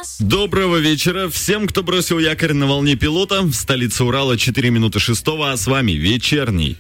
Доброго вечера всем, кто бросил якорь на волне пилота. В столице Урала 4 минуты 6, а с вами вечерний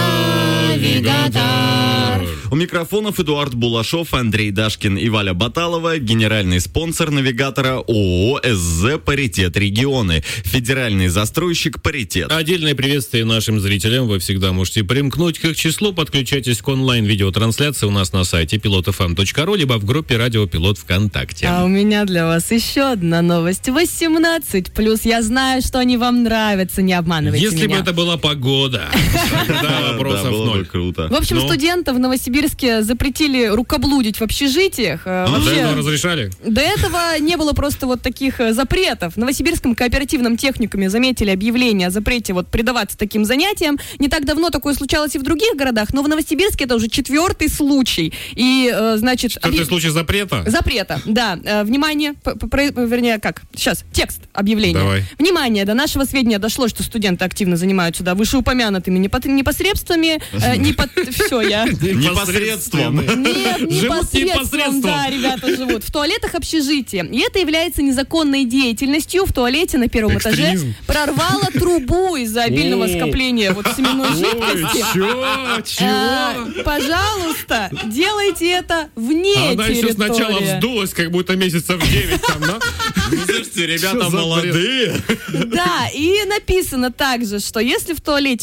Навигатор. У микрофонов Эдуард Булашов, Андрей Дашкин и Валя Баталова. Генеральный спонсор Навигатора ООО СЗ «Паритет Регионы». Федеральный застройщик «Паритет». Отдельное приветствие нашим зрителям. Вы всегда можете примкнуть к их числу. Подключайтесь к онлайн-видеотрансляции у нас на сайте pilotfm.ru, либо в группе «Радио Пилот» ВКонтакте. А у меня для вас еще одна новость. 18+. Я знаю, что они вам нравятся. Не обманывайте меня. Если бы это была погода, да, вопросов ноль. Круто. В общем, студентов в Новосибирске запретили рукоблудить в общежитиях. До этого разрешали? До этого не было просто вот таких запретов. В Новосибирском кооперативном техникуме заметили объявление о запрете вот предаваться таким занятиям. Не так давно такое случалось и в других городах, но в Новосибирске это уже 4-й случай. И, значит... 4-й случай запрета? Запрета, да. Внимание, вернее, как? Сейчас, текст объявления. Давай. Внимание, до нашего сведения дошло, что студенты активно занимаются вышеупомянутыми непосредствами. Все, я... Непосредством. Нет, непосредством, да, ребята живут. В туалетах общежития. И это является незаконной деятельностью. В туалете на первом этаже прорвало трубу из-за обильного скопления вот семенной жидкости. Чего? Пожалуйста, делайте это вне территории. Она еще сначала вздулась, как будто месяцев 9 там, да? Слушайте, ребята молодые. Да, и написано также, что если в туалете